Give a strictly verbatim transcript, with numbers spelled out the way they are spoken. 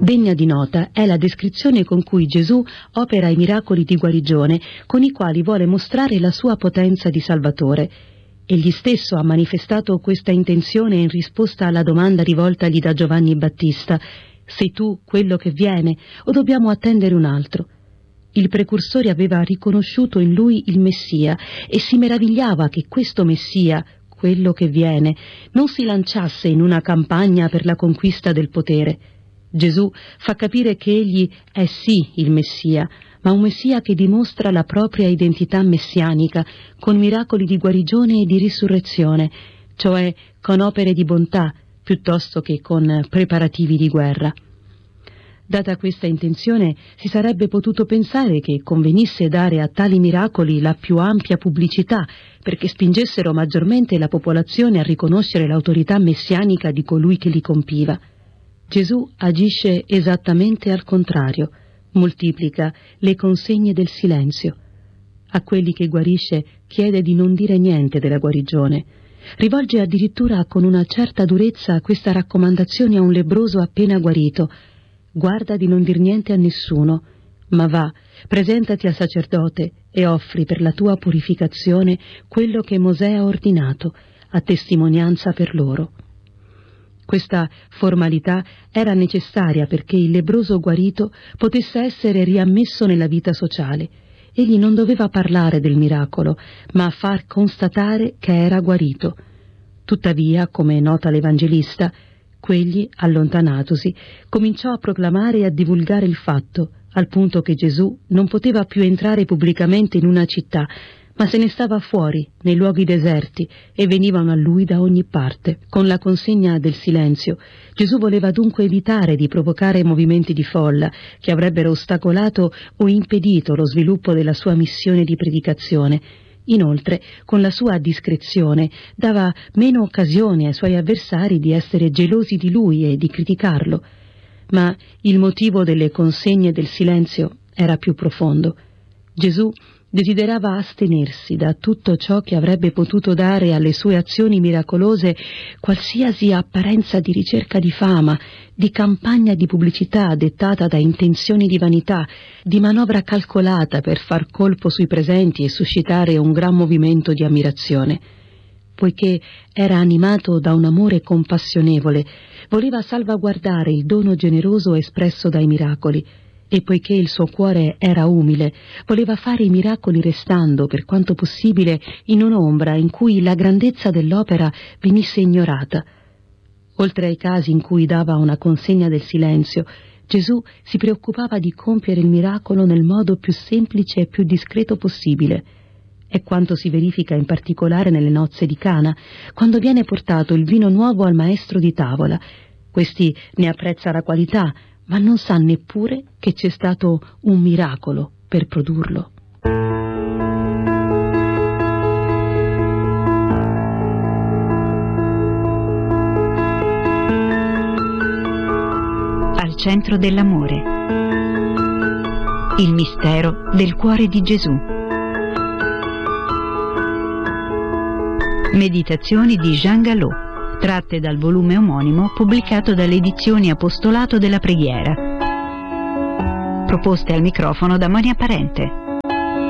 Degna di nota è la descrizione con cui Gesù opera i miracoli di guarigione con i quali vuole mostrare la sua potenza di Salvatore. Egli stesso ha manifestato questa intenzione in risposta alla domanda rivoltagli da Giovanni Battista: «Sei tu quello che viene o dobbiamo attendere un altro?» Il precursore aveva riconosciuto in lui il Messia e si meravigliava che questo Messia, quello che viene, non si lanciasse in una campagna per la conquista del potere. Gesù fa capire che egli è sì il Messia, ma un Messia che dimostra la propria identità messianica con miracoli di guarigione e di risurrezione, cioè con opere di bontà piuttosto che con preparativi di guerra. Data questa intenzione, si sarebbe potuto pensare che convenisse dare a tali miracoli la più ampia pubblicità, perché spingessero maggiormente la popolazione a riconoscere l'autorità messianica di colui che li compiva. Gesù agisce esattamente al contrario, moltiplica le consegne del silenzio. A quelli che guarisce chiede di non dire niente della guarigione. Rivolge addirittura con una certa durezza questa raccomandazione a un lebbroso appena guarito: guarda di non dir niente a nessuno, ma va, presentati al sacerdote e offri per la tua purificazione quello che Mosè ha ordinato, a testimonianza per loro. Questa formalità era necessaria perché il lebbroso guarito potesse essere riammesso nella vita sociale. Egli non doveva parlare del miracolo, ma far constatare che era guarito. Tuttavia, come nota l'Evangelista, quegli, allontanatosi, cominciò a proclamare e a divulgare il fatto, al punto che Gesù non poteva più entrare pubblicamente in una città, ma se ne stava fuori, nei luoghi deserti, e venivano a lui da ogni parte. Con la consegna del silenzio, Gesù voleva dunque evitare di provocare movimenti di folla che avrebbero ostacolato o impedito lo sviluppo della sua missione di predicazione. Inoltre, con la sua discrezione, dava meno occasione ai suoi avversari di essere gelosi di lui e di criticarlo. Ma il motivo delle consegne del silenzio era più profondo. Gesù desiderava astenersi da tutto ciò che avrebbe potuto dare alle sue azioni miracolose qualsiasi apparenza di ricerca di fama, di campagna di pubblicità dettata da intenzioni di vanità, di manovra calcolata per far colpo sui presenti e suscitare un gran movimento di ammirazione. Poiché era animato da un amore compassionevole, voleva salvaguardare il dono generoso espresso dai miracoli, e poiché il suo cuore era umile, voleva fare i miracoli restando, per quanto possibile, in un'ombra in cui la grandezza dell'opera venisse ignorata. Oltre ai casi in cui dava una consegna del silenzio, Gesù si preoccupava di compiere il miracolo nel modo più semplice e più discreto possibile. È quanto si verifica in particolare nelle nozze di Cana, quando viene portato il vino nuovo al maestro di tavola. Questi ne apprezza la qualità, ma non sa neppure che c'è stato un miracolo per produrlo. Al centro dell'amore. Il mistero del cuore di Gesù. Meditazioni di Jean Galot, tratte dal volume omonimo pubblicato dalle edizioni Apostolato della Preghiera. Proposte al microfono da Monia Parente.